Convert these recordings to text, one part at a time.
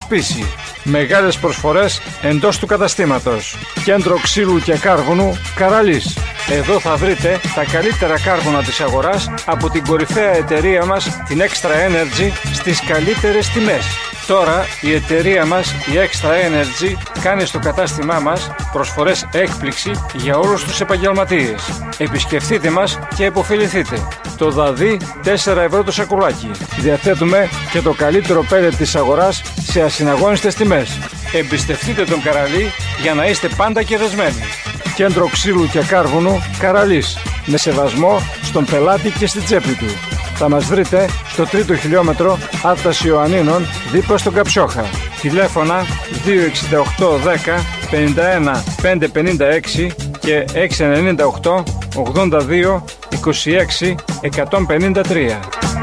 σπίση. Μεγάλες προσφορές εντός του καταστήματος. Κέντρο ξύλου και κάρβουνου Καραλής. Εδώ θα βρείτε τα καλύτερα κάρβουνα της αγοράς από την κορυφαία εταιρεία μας, την Extra Energy, στις καλύτερες τιμές. Τώρα η εταιρεία μας, η Extra Energy, κάνει στο κατάστημά μας προσφορές έκπληξη για όλους τους επαγγελματίες. Επισκεφτείτε μας και υποφεληθείτε. Το δαδί 4 ευρώ το σακουλάκι. Διαθέτουμε και το καλύτερο πέλετ της αγοράς σε ασυναγώνιστες τιμές. Εμπιστευτείτε τον Καραλή για να είστε πάντα κερδισμένοι. Κέντρο ξύλου και κάρβουνου Καραλής. Με σεβασμό στον πελάτη και στη τσέπη του. Θα μας βρείτε στο 3ο χιλιόμετρο Άρτας Ιωαννίνων, δίπλα στον Καψιόχα. Τηλέφωνα 268 10 51 556 και 698 82 26 153.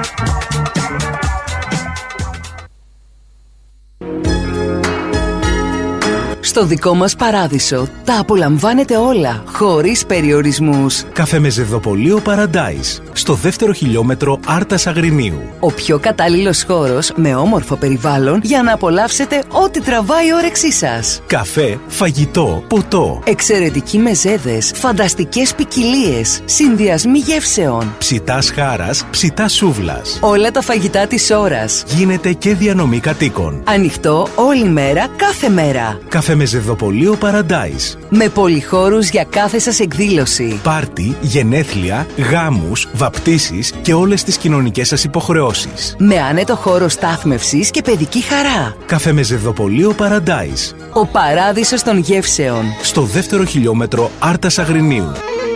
Στο δικό μας παράδεισο τα απολαμβάνετε όλα, χωρίς περιορισμούς. Καφεμεζεδοπωλείο Paradise, στο 2ο χιλιόμετρο Άρτας Αγρινίου. Ο πιο κατάλληλος χώρος με όμορφο περιβάλλον για να απολαύσετε ό,τι τραβάει η όρεξή σας. Καφέ, φαγητό, ποτό. Εξαιρετικοί μεζέδες, φανταστικές ποικιλίες, συνδυασμοί γεύσεων. Ψητάς χάρας, ψητάς σούβλας. Όλα τα φαγητά της ώρας. Γίνεται και διανομή κατοίκων. Ανοιχτό όλη μέρα, κάθε μέρα. Καφεμεζεδοπωλείο Paradise. Με πολυχώρους για κάθε σας εκδήλωση. Πάρτι, γενέθλια, γάμους, βαπτίσεις και όλες τις κοινωνικές σας υποχρεώσεις. Με άνετο χώρο στάθμευσης και παιδική χαρά. Καφεμεζεδοπωλείο Paradise. Ο παράδεισος των γεύσεων. Στο 2ο χιλιόμετρο Άρτας Αγρινίου.